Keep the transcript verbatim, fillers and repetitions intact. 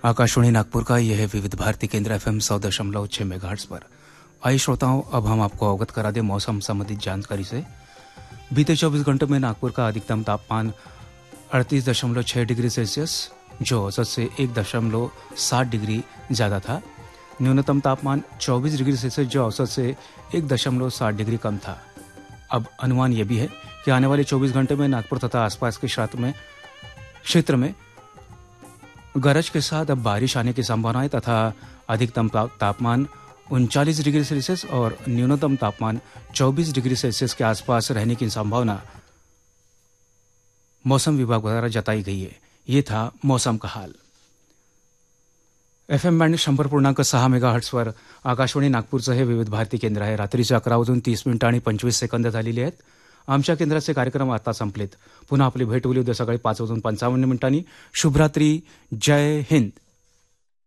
आकाशवाणी नागपुर का यह है विविध भारती केंद्र एफएम सौ दशमलव छह मेगाहर्ट्ज पर। आइए श्रोताओं, अब हम आपको अवगत करा दें मौसम संबंधित जानकारी से। बीते चौबीस घंटों में नागपुर का अधिकतम तापमान अड़तीस दशमलव छह डिग्री सेल्सियस, जो औसत से एक दशमलव सात डिग्री ज़्यादा था। न्यूनतम तापमान चौबीस डिग्री सेल्सियस, जो औसत से एक दशमलव सात डिग्री कम था। अब अनुमान यह भी है कि आने वाले चौबीस घंटे में नागपुर तथा आसपास के क्षेत्र में क्षेत्र में गरज के साथ अब बारिश आने की संभावना है तथा अधिकतम तापमान उनचालीस डिग्री सेल्सियस और न्यूनतम तापमान चौबीस डिग्री सेल्सियस के आसपास रहने की संभावना मौसम विभाग द्वारा जताई गई है। ये था मौसम का हाल। एफ एम बँड शंभर पूर्णांक सहा मेगाहर्ट्जवर आकाशवाणी नागपूरचं हे विविध भारती केंद्र आहे। रात्रीचे अकरा वाजून तीस मिनिटं आणि पंचवीस सेकंद झालेली आहेत। आमच्या केंद्राचे कार्यक्रम आता संपलेत। पुन्हा आपली भेट होईल उद्या सकाळी पाच वाजून पंचावन्न मिनिटांनी। शुभरात्री, जय हिंद।